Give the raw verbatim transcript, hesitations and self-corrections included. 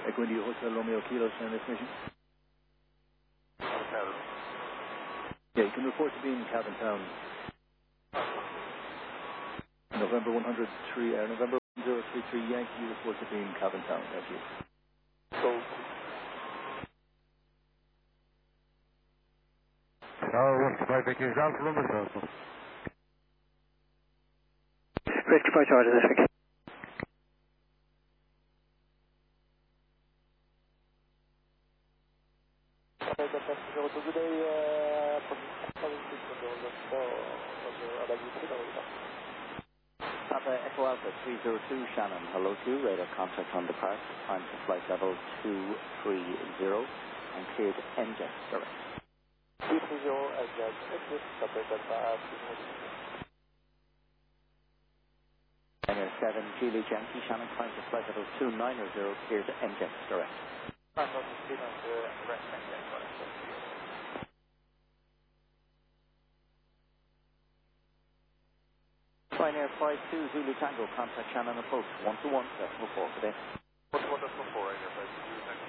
Equinity Hotel Romeo Kilo, Shannon Mission. Hotel. Yeah, you can report to being Calvin Town. November one hundred three, uh, November one zero three three Yankee, you report to being Calvin Town. Thank you. So, Oh, rectify Vicky's Alpha London Circle. Rectify Charlie, this week. Papa Echo Alpha three zero two, Shannon, hello to you, radar contact on depart, time to flight level two three zero, and cleared N J S direct. two three zero, exit, exit, Papa Delta, Niner seven, Julie Yankee, Shannon, time to flight level two nine zero, cleared N J S direct. time to speed on the rest and then correct. Ryanair five two, Zulu Tango, contact Shannon approach one to one, decimal four today. What, what does before, Ryanair five two,